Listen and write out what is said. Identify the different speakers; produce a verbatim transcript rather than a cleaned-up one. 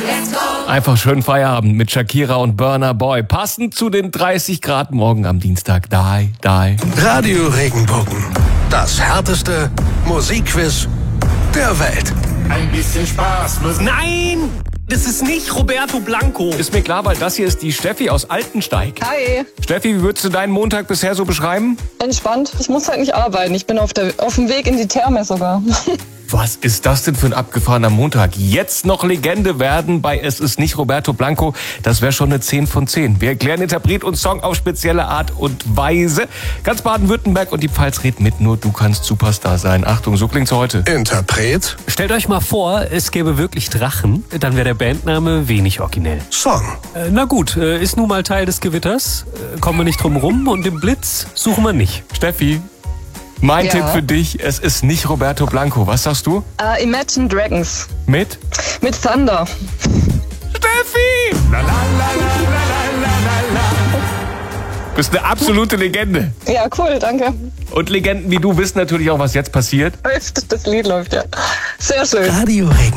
Speaker 1: Einfach schön Feierabend mit Shakira und Burna Boy. Passend zu den dreißig Grad morgen am Dienstag. Die, die.
Speaker 2: Radio Regenbogen. Das härteste Musikquiz der Welt.
Speaker 3: Ein bisschen Spaß muss...
Speaker 4: Nein! Das ist nicht Roberto Blanco.
Speaker 1: Ist mir klar, weil das hier ist die Steffi aus Altensteig.
Speaker 5: Hi,
Speaker 1: Steffi, wie würdest du deinen Montag bisher so beschreiben?
Speaker 5: entspannt. Ich muss halt nicht arbeiten. Ich bin auf, der, auf dem Weg in die Therme sogar.
Speaker 1: Was ist das denn für ein abgefahrener Montag? Jetzt noch Legende werden bei Es ist nicht Roberto Blanco. Das wäre schon eine zehn von zehn. Wir erklären Interpret und Song auf spezielle Art und Weise. Ganz Baden-Württemberg und die Pfalz redet mit. Nur du kannst Superstar sein. Achtung, so klingt's heute.
Speaker 2: Interpret,
Speaker 4: Stellt euch mal vor, es gäbe wirklich Drachen. Dann wäre der Bandname wenig originell.
Speaker 2: Song,
Speaker 4: Äh, na gut, äh, ist nun mal Teil des Gewitters. Äh, kommen wir nicht drum rum und den Blitz suchen wir nicht.
Speaker 1: Steffi, mein
Speaker 5: Ja.
Speaker 1: Tipp für dich. Es ist nicht Roberto Blanco. Was sagst du?
Speaker 5: Uh, Imagine Dragons
Speaker 1: Mit?
Speaker 5: mit Thunder.
Speaker 1: Steffi! Bist eine absolute Legende.
Speaker 5: Ja, cool, danke.
Speaker 1: Und Legenden wie du wissen natürlich auch, was jetzt passiert.
Speaker 5: Das Lied läuft ja. Sehr schön.
Speaker 2: Radio Regenbogen.